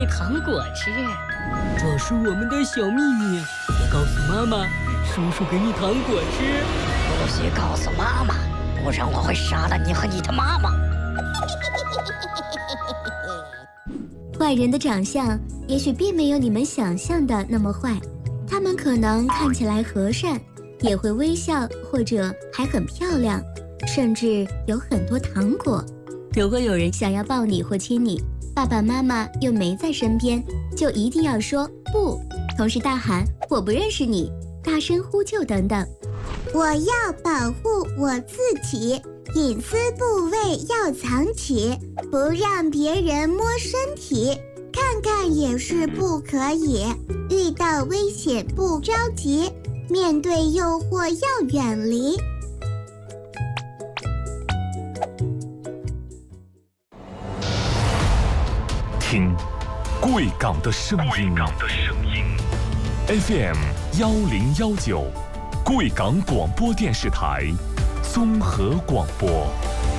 糖果吃。这是我们的小秘密，别告诉妈妈。叔叔给你糖果吃， 不许告诉妈妈，不然我会杀了你和你的妈妈。 坏人的长相也许并没有你们想象的那么坏，他们可能看起来和善，也会微笑，或者还很漂亮，甚至有很多糖果。如果有人想要抱你或亲你，爸爸妈妈又没在身边，就一定要说不，同时大喊我不认识你，大声呼救等等。 我要保护我自己，隐私部位要藏起，不让别人摸身体，看看也是不可以。遇到危险不着急，面对诱惑要远离。 听贵港的声音，FM 1019，贵港广播电视台综合广播。